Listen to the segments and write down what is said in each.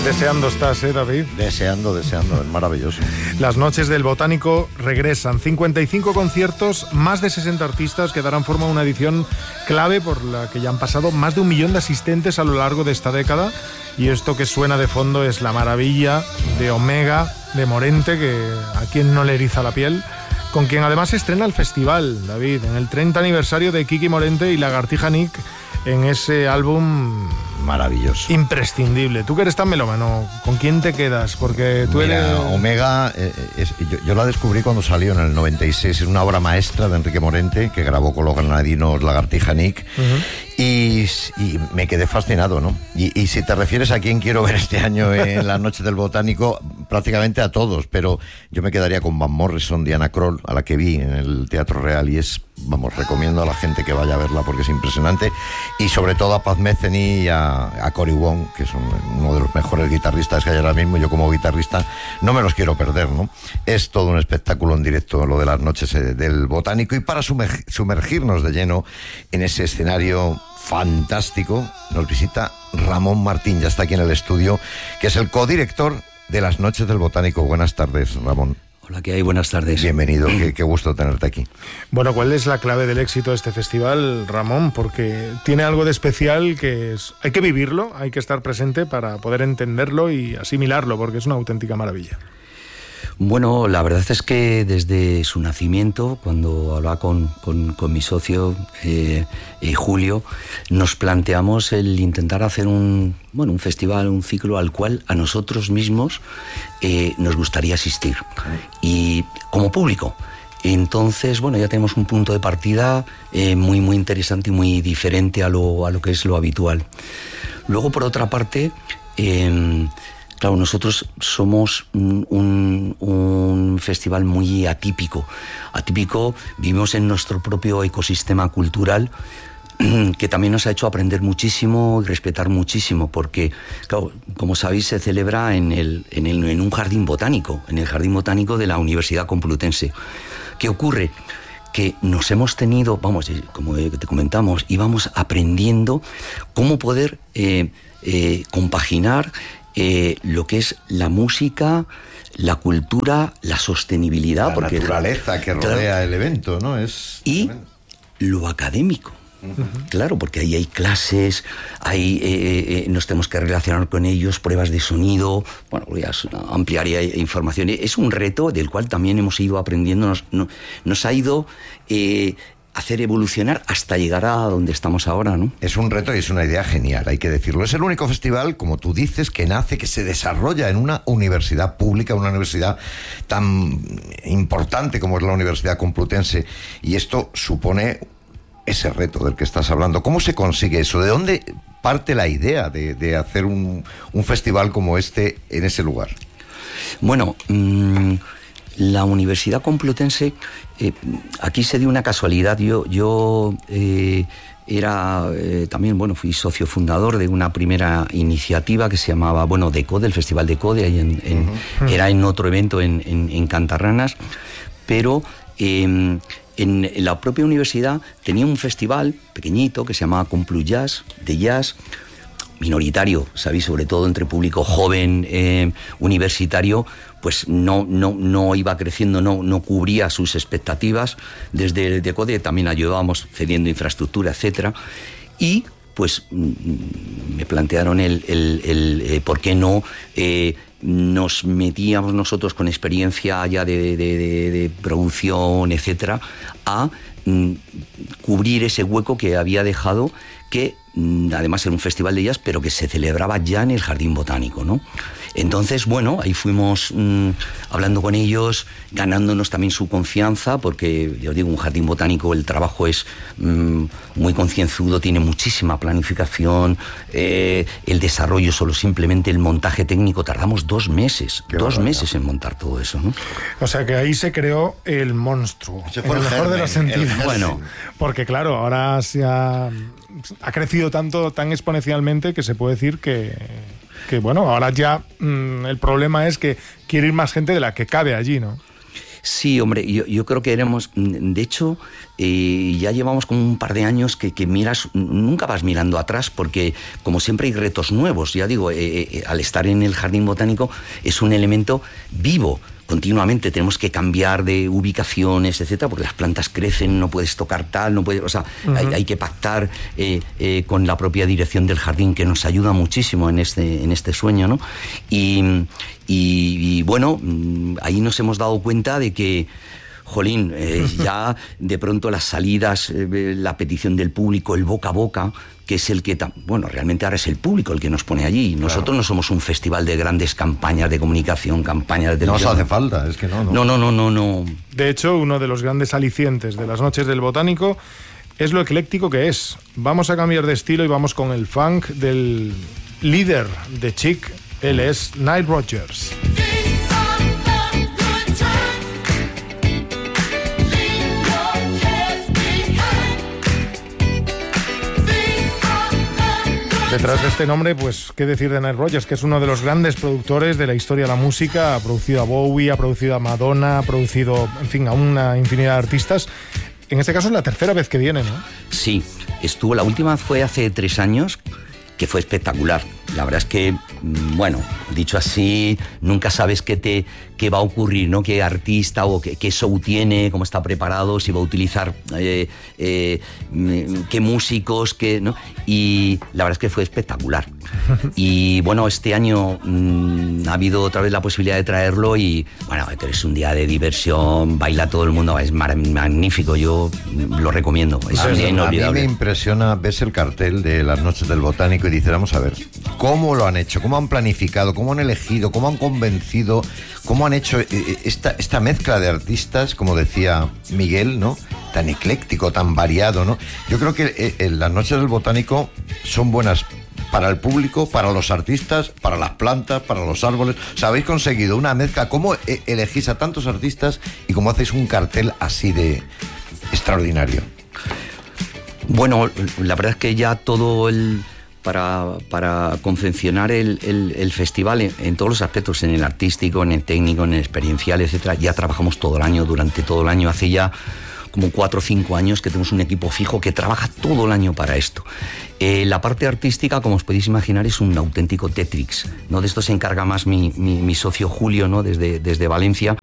Deseando estás, David. Deseando, es maravilloso. Las noches del Botánico regresan. 55 conciertos, más de 60 artistas que darán forma a una edición clave por la que ya han pasado más de 1 millón de asistentes a lo largo de esta década. Y esto que suena de fondo es La Maravilla de Omega, de Morente, que a quien no le eriza la piel, con quien además se estrena el festival, David, en el 30 aniversario de Kiki Morente y Lagartija Nick, en ese álbum maravilloso, imprescindible. Tú que eres tan melómano, ¿con quién te quedas? Porque tú eres... Omega, yo la descubrí cuando salió en el 96, es una obra maestra de Enrique Morente, que grabó con los granadinos Lagartija Nick, y me quedé fascinado, ¿no? Y si te refieres a quién quiero ver este año en las noches del Botánico, prácticamente a todos, pero yo me quedaría con Van Morrison, Diana Krall, a la que vi en el Teatro Real, y recomiendo a la gente que vaya a verla porque es impresionante, y sobre todo a Paz Metheny y a Cory Wong, que son uno de los mejores guitarristas que hay ahora mismo. Yo como guitarrista no me los quiero perder, ¿no? Es todo un espectáculo en directo lo de las noches del Botánico, y para sumergirnos de lleno en ese escenario fantástico nos visita Ramón Martín, ya está aquí en el estudio, que es el codirector de las noches del Botánico. Buenas tardes, Ramón. Hola, ¿qué hay? Buenas tardes. Bienvenido, qué gusto tenerte aquí. Bueno, ¿cuál es la clave del éxito de este festival, Ramón? Porque tiene algo de especial que hay que vivirlo, hay que estar presente para poder entenderlo y asimilarlo, porque es una auténtica maravilla. Bueno, la verdad es que desde su nacimiento, cuando hablaba con mi socio Julio, nos planteamos el intentar hacer un festival, un ciclo al cual a nosotros mismos nos gustaría asistir, y como público. Entonces, ya tenemos un punto de partida muy, muy interesante y muy diferente a lo que es lo habitual. Luego, por otra parte, claro, nosotros somos un festival muy atípico. Vivimos en nuestro propio ecosistema cultural, que también nos ha hecho aprender muchísimo y respetar muchísimo, porque, claro, como sabéis, se celebra en un jardín botánico, en el Jardín Botánico de la Universidad Complutense. ¿Qué ocurre? Que nos hemos tenido, como te comentamos, íbamos aprendiendo cómo poder compaginar lo que es la música, la cultura, la sostenibilidad, la naturaleza que rodea el evento, ¿no? Y lo académico. Claro, porque ahí hay clases, nos tenemos que relacionar con ellos, pruebas de sonido, ya ampliaría información. Es un reto del cual también hemos ido aprendiendo, nos ha ido hacer evolucionar hasta llegar a donde estamos ahora, ¿no? Es un reto y es una idea genial, hay que decirlo. Es el único festival, como tú dices, que se desarrolla en una universidad pública, una universidad tan importante como es la Universidad Complutense, y esto supone ese reto del que estás hablando. ¿Cómo se consigue eso? ¿De dónde parte la idea de hacer un festival como este en ese lugar? Bueno, la Universidad Complutense, aquí se dio una casualidad. Yo era también, fui socio fundador de una primera iniciativa que se llamaba, Decode, el Festival Decode, ahí era en otro evento en Cantarranas, pero en la propia universidad tenía un festival pequeñito que se llamaba Complu Jazz, de jazz, minoritario, ¿sabéis? Sobre todo entre público joven, universitario, pues no iba creciendo, no cubría sus expectativas. Desde el Decode también ayudábamos cediendo infraestructura, etcétera, y pues me plantearon el por qué no nos metíamos nosotros con experiencia ya de producción, etcétera, a cubrir ese hueco que había dejado, que además era un festival de jazz, pero que se celebraba ya en el Jardín Botánico, ¿no? Entonces, ahí fuimos hablando con ellos, ganándonos también su confianza, porque, ya os digo, un jardín botánico, el trabajo es muy concienzudo, tiene muchísima planificación, el desarrollo, solo simplemente el montaje técnico, tardamos 2 meses, meses en montar todo eso, ¿no? O sea que ahí se creó el monstruo, en el mejor de los sentidos. Porque claro, ahora ha crecido tanto, tan exponencialmente, que se puede decir que ahora ya el problema es que quiere ir más gente de la que cabe allí, ¿no? Sí, hombre, yo creo que éramos... De hecho, ya llevamos como un par de años que miras, nunca vas mirando atrás, porque como siempre hay retos nuevos. Ya digo, al estar en el Jardín Botánico es un elemento vivo. Continuamente tenemos que cambiar de ubicaciones, etcétera, porque las plantas crecen, no puedes tocar tal, no puedes, o sea, hay que pactar con la propia dirección del jardín, que nos ayuda muchísimo en este sueño, ¿no? Y bueno, ahí nos hemos dado cuenta de que, jolín, ya de pronto las salidas, la petición del público, el boca a boca, que es el que, bueno, realmente ahora es el público el que nos pone allí. Nosotros claro. No somos un festival de grandes campañas de comunicación, campañas de televisión. No os hace falta, es que no. No. De hecho, uno de los grandes alicientes de las noches del Botánico es lo ecléctico que es. Vamos a cambiar de estilo y vamos con el funk del líder de Chic. Él es Nile Rodgers. Detrás de este nombre, pues, ¿qué decir de Nile Rodgers? Que es uno de los grandes productores de la historia de la música. Ha producido a Bowie, ha producido a Madonna, ha producido, en fin, a una infinidad de artistas. En este caso es la tercera vez que viene, ¿no? Sí, la última fue hace 3 años, que fue espectacular. La verdad es que, bueno, dicho así, nunca sabes qué va a ocurrir, ¿no? Qué artista o qué show tiene, cómo está preparado, si va a utilizar qué músicos, ¿no? Y la verdad es que fue espectacular. Y bueno, este año ha habido otra vez la posibilidad de traerlo y, bueno, es un día de diversión, baila todo el mundo, es magnífico, yo lo recomiendo, es un día inolvidable. A mí me impresiona, ves el cartel de las noches del Botánico y dices, vamos a ver, ¿cómo lo han hecho? ¿Cómo han planificado? ¿Cómo han elegido? ¿Cómo han convencido? ¿Cómo han hecho esta mezcla de artistas, como decía Miguel, ¿no? Tan ecléctico, tan variado, ¿no? Yo creo que las noches del Botánico son buenas para el público, para los artistas, para las plantas, para los árboles. O sea, habéis conseguido una mezcla. ¿Cómo elegís a tantos artistas y cómo hacéis un cartel así de extraordinario? Bueno, la verdad es que ya todo para confeccionar el festival en todos los aspectos, en el artístico, en el técnico, en el experiencial, etcétera, ya trabajamos todo el año, durante todo el año. Hace ya como 4 o 5 años que tenemos un equipo fijo que trabaja todo el año para esto. La parte artística, como os podéis imaginar, es un auténtico Tetrix, ¿no? De esto se encarga más mi socio Julio, ¿no? Desde Valencia.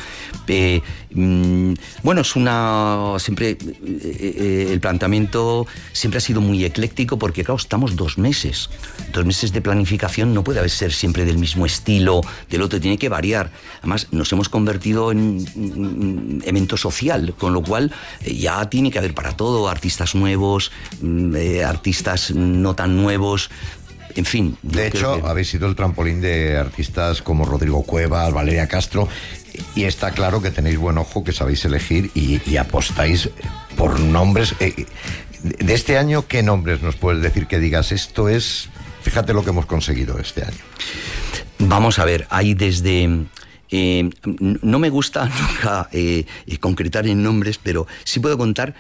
Bueno, es siempre el planteamiento siempre ha sido muy ecléctico, porque claro, estamos 2 meses de planificación, no puede ser siempre del mismo estilo, del otro, tiene que variar. Además, nos hemos convertido en un evento social, con lo cual ya tiene que haber para todo, artistas nuevos, artistas no tan nuevos, en fin. De hecho, habéis sido el trampolín de artistas como Rodrigo Cuevas, Valeria Castro, y está claro que tenéis buen ojo, que sabéis elegir y apostáis por nombres. De este año, ¿qué nombres nos puedes decir que digas, esto es, fíjate lo que hemos conseguido este año? Vamos a ver, hay desde... no me gusta nunca concretar en nombres, pero sí puedo contar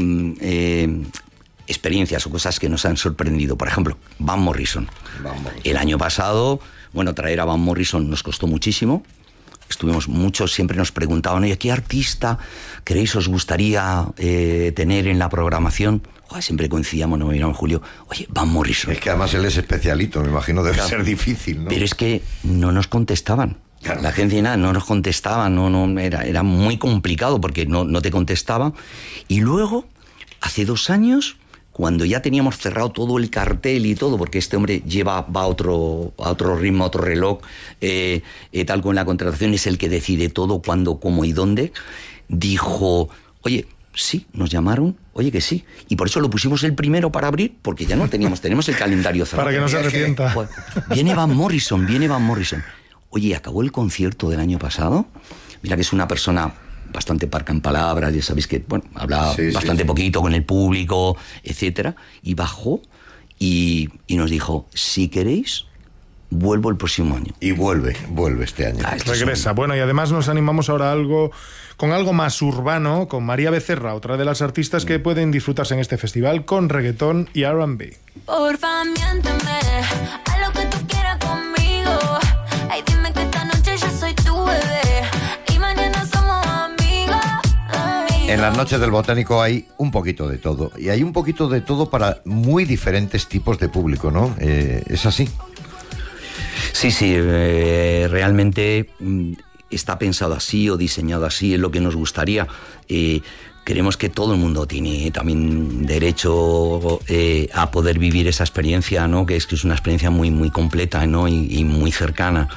experiencias o cosas que nos han sorprendido. Por ejemplo, Van Morrison. El año pasado, bueno, traer a Van Morrison nos costó muchísimo. Estuvimos muchos, siempre nos preguntaban, oye, ¿qué artista creéis os gustaría tener en la programación? Siempre coincidíamos, nos miramos Julio, oye, Van Morrison. Es que además él es especialito, me imagino, debe ser difícil, ¿no? Pero es que no nos contestaban. Claro. La agencia nada, no nos contestaba, era muy complicado porque no te contestaba. Y luego, hace 2 años, cuando ya teníamos cerrado todo el cartel y todo, porque este hombre va a otro ritmo, a otro reloj, tal, con la contratación, es el que decide todo, cuándo, cómo y dónde, dijo, oye, sí, nos llamaron, oye que sí, y por eso lo pusimos el primero para abrir, porque ya no tenemos el calendario cerrado. Para que no se arrepienta. Viene Van Morrison. Oye, acabó el concierto del año pasado. Mira que es una persona bastante parca en palabras, ya sabéis que, bueno, hablaba bastante poquito con el público, etcétera, y bajó y nos dijo, si queréis, vuelvo el próximo año. Y vuelve este año. Regresa. Bueno, y además nos animamos ahora con algo más urbano, con María Becerra, otra de las artistas que pueden disfrutarse en este festival con reggaetón y R&B. Porfa, miénteme a lo que tú quieras conmigo. Ay, dime que esta noche yo soy tu bebé y mañana somos amigos. En las noches del Botánico hay un poquito de todo. Y hay un poquito de todo para muy diferentes tipos de público, ¿no? ¿Es así? Sí, realmente está pensado así o diseñado así, es lo que nos gustaría. Creemos que todo el mundo tiene también derecho a poder vivir esa experiencia, ¿no? Que es una experiencia muy, muy completa, ¿no? y muy cercana.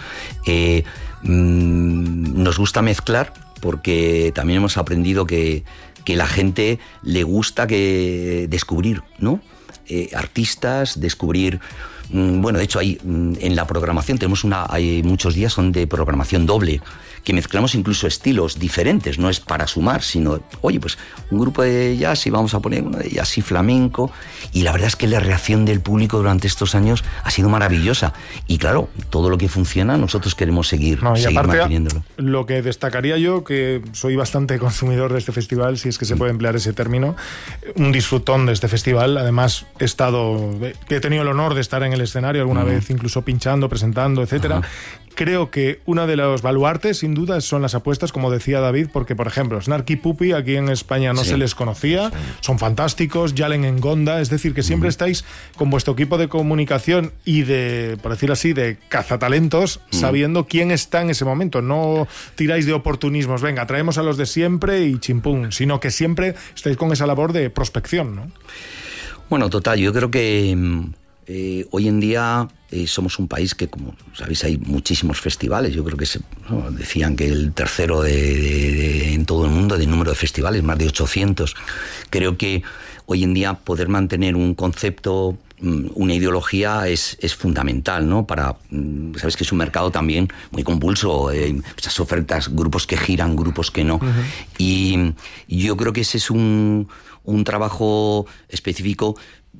Nos gusta mezclar porque también hemos aprendido que la gente le gusta descubrir, ¿no? Artistas, descubrir... Bueno, de hecho, en la programación hay muchos días son de programación doble, que mezclamos incluso estilos diferentes, no es para sumar, sino, oye, pues un grupo de jazz y vamos a poner uno de jazz y flamenco, y la verdad es que la reacción del público durante estos años ha sido maravillosa, y claro, todo lo que funciona nosotros queremos seguir manteniéndolo. Lo que destacaría yo, que soy bastante consumidor de este festival, si es que se puede emplear ese término, un disfrutón de este festival, además he tenido el honor de estar en el escenario alguna vez, incluso pinchando, presentando, etcétera. Creo que uno de los baluartes, sin duda, son las apuestas, como decía David, porque, por ejemplo, Snarky Puppy aquí en España no se les conocía, son fantásticos, Yalen en Gonda, es decir, que siempre estáis con vuestro equipo de comunicación y de, por decirlo así, de cazatalentos, sabiendo quién está en ese momento. No tiráis de oportunismos, venga, traemos a los de siempre y chimpún, sino que siempre estáis con esa labor de prospección, ¿no? Bueno, total, yo creo que hoy en día somos un país que, como sabéis, hay muchísimos festivales. Yo creo que decían que el tercero en todo el mundo de número de festivales, más de 800. Creo que hoy en día poder mantener un concepto, una ideología es fundamental, ¿no? Sabes que es un mercado también muy convulso, muchas ofertas, grupos que giran, grupos que no. Y yo creo que ese es un trabajo específico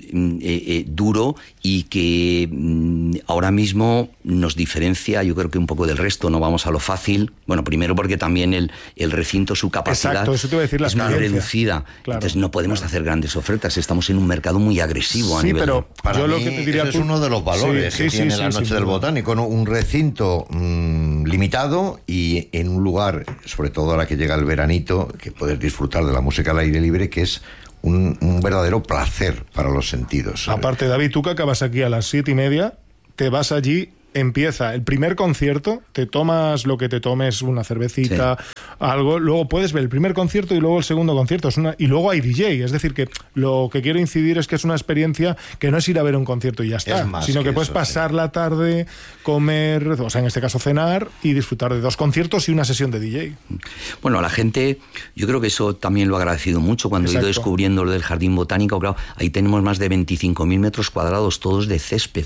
duro y que ahora mismo nos diferencia, yo creo que un poco del resto. No vamos a lo fácil, bueno, primero porque también el recinto, su capacidad, exacto, eso te iba a decir, es muy reducida, claro, entonces no podemos hacer grandes ofertas, estamos en un mercado muy agresivo a nivel. Pero para mí, lo que te diría, eso es uno de los valores que tiene la Noche del Botánico, ¿no? Un recinto limitado y en un lugar, sobre todo ahora que llega el veranito, que puedes disfrutar de la música al aire libre, que es un verdadero placer para los sentidos, ¿sabes? Aparte, David, tú que acabas aquí a las 7:30, te vas allí, empieza el primer concierto, te tomas lo que te tomes, una cervecita, algo, luego puedes ver el primer concierto y luego el segundo concierto, y luego hay DJ, es decir, que lo que quiero incidir es que es una experiencia que no es ir a ver un concierto y ya está, sino que puedes pasar la tarde, comer, o sea, en este caso cenar y disfrutar de 2 conciertos y una sesión de DJ. Bueno, a la gente, yo creo que eso también lo he agradecido mucho cuando he ido descubriendo lo del Jardín Botánico. Claro, ahí tenemos más de 25.000 metros cuadrados, todos de césped.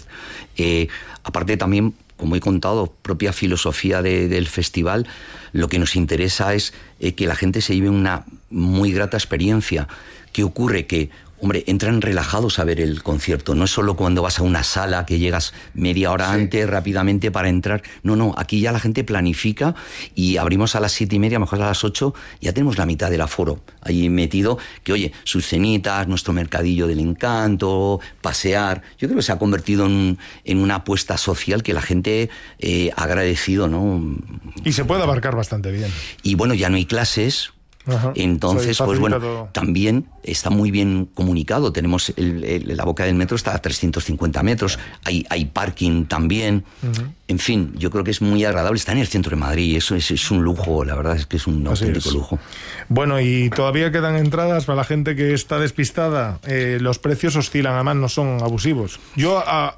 Aparte también, como he contado, propia filosofía del festival, lo que nos interesa es que la gente se lleve una muy grata experiencia. ¿Qué ocurre? Que, hombre, entran relajados a ver el concierto. No es solo cuando vas a una sala que llegas media hora antes rápidamente para entrar. No, aquí ya la gente planifica y abrimos a las 7:30, mejor a las 8, ya tenemos la mitad del aforo ahí metido, que oye, sus cenitas, nuestro mercadillo del encanto, pasear. Yo creo que se ha convertido en una apuesta social que la gente ha agradecido, ¿no? Y se puede abarcar bastante bien. Y bueno, ya no hay clases. Entonces, pues bueno, todo. También está muy bien comunicado. Tenemos la boca del metro, está a 350 metros, hay parking también. En fin, yo creo que es muy agradable. Está en el centro de Madrid, eso es un lujo, la verdad es que es un auténtico lujo. Bueno, y todavía quedan entradas para la gente que está despistada. Los precios oscilan, además no son abusivos. Yo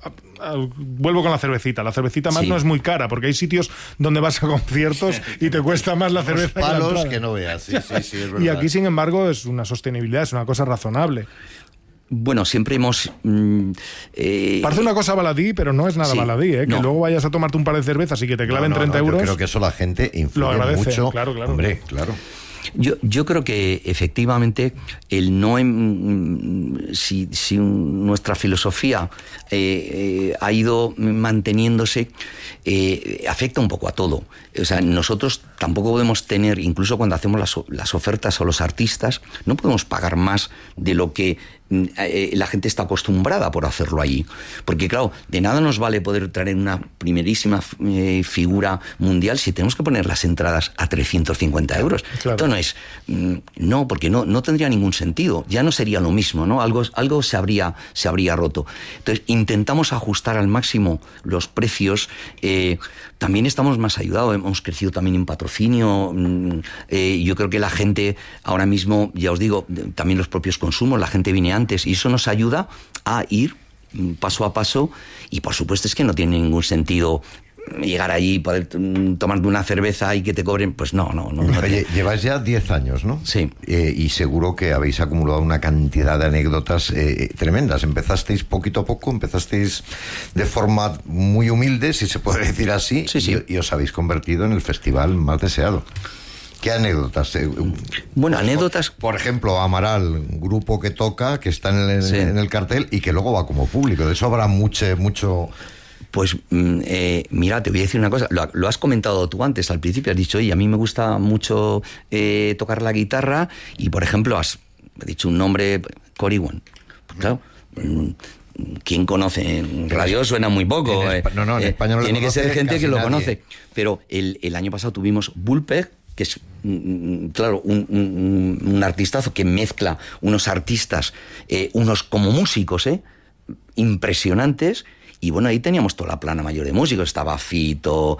vuelvo con la cervecita. La cervecita más no es muy cara, porque hay sitios donde vas a conciertos y te cuesta más la cerveza. Palos que no veas, sí, es verdad. Y aquí, sin embargo, es una sostenibilidad, es una cosa razonable. Bueno, siempre hemos... Parece una cosa baladí, pero no es nada baladí, ¿eh? Que luego vayas a tomarte un par de cervezas y que te claven 30 euros. Yo creo que eso la gente influye lo agradece, mucho. Claro. Hombre, claro. Yo creo que efectivamente si nuestra filosofía ha ido manteniéndose, afecta un poco a todo. O sea, nosotros tampoco podemos tener, incluso cuando hacemos las ofertas a los artistas, no podemos pagar más de lo que la gente está acostumbrada por hacerlo allí. Porque claro, de nada nos vale poder traer una primerísima figura mundial si tenemos que poner las entradas a 350 euros. Claro. Esto no es... No, porque no tendría ningún sentido. Ya no sería lo mismo, ¿no? Algo se habría roto. Entonces, intentamos ajustar al máximo los precios. También estamos más ayudados. Hemos crecido también en patrocinio. Yo creo que la gente ahora mismo, ya os digo, también los propios consumos, la gente viene antes y eso nos ayuda a ir paso a paso y por supuesto es que no tiene ningún sentido llegar allí y poder tomarte una cerveza y que te cobren, pues no. Oye, lleváis ya 10 años, ¿no? Sí. Y seguro que habéis acumulado una cantidad de anécdotas tremendas. Empezasteis poquito a poco, empezasteis de forma muy humilde, si se puede decir así, sí. Y os habéis convertido en el festival más deseado. ¿Qué anécdotas? Bueno, anécdotas... Por ejemplo, Amaral, un grupo que toca, que está en el cartel y que luego va como público. De eso habrá mucho... Pues mira, te voy a decir una cosa. Lo has comentado tú antes, al principio. Has dicho, oye, a mí me gusta mucho tocar la guitarra y, por ejemplo, has dicho un nombre, Cory One. Pues, claro... ¿Quién conoce? En radio suena muy poco. En España no tiene que ser gente que lo nadie. Conoce. Pero el año pasado tuvimos Bullpeg, que es, claro, un artistazo que mezcla unos artistas, unos como músicos, impresionantes. Y bueno, ahí teníamos toda la plana mayor de músicos. Estaba Fito,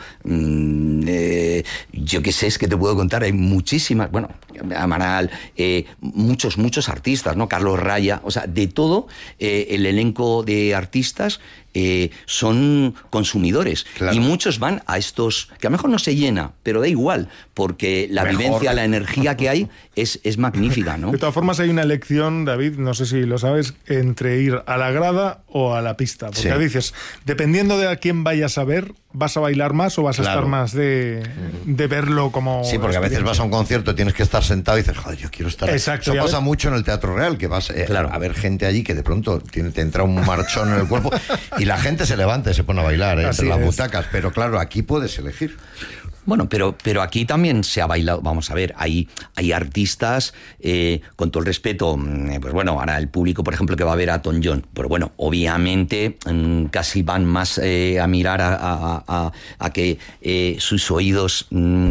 yo qué sé, es que te puedo contar, hay muchísimas, bueno, Amaral, muchos artistas, ¿no? Carlos Raya, o sea, de todo el elenco de artistas son consumidores. Claro. Y muchos van a estos, que a lo mejor no se llena, pero da igual, porque la vivencia, la energía que hay es magnífica, ¿no? De todas formas, hay una elección, David, no sé si lo sabes, entre ir a la grada o a la pista. Porque Sí. dices, dependiendo de a quién vayas a ver, ¿vas a bailar más o vas a Claro. estar más de verlo como... Sí, porque a veces vas a un concierto, tienes que estar sentado y dices, joder, yo quiero estar... Exacto, Eso ya pasa ves. mucho en el Teatro Real, que vas Claro. a ver gente allí que de pronto te entra un marchón en el cuerpo y la gente se levanta y se pone a bailar Así entre las es. butacas. Pero claro, aquí puedes elegir. Bueno, pero aquí también se ha bailado, vamos a ver, hay artistas, con todo el respeto, pues bueno, ahora el público, por ejemplo, que va a ver a Tom John, pero bueno, obviamente casi van más a mirar a que sus oídos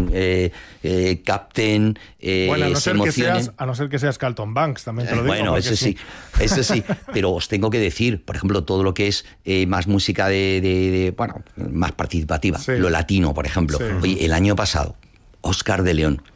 capten, Bueno, se emocionen. a no ser que seas Carlton Banks, también te lo digo. Bueno, porque eso sí, pero os tengo que decir, por ejemplo, todo lo que es más música bueno, más participativa, Sí. lo latino, por ejemplo. Sí. Oye, el año pasado, Óscar de León,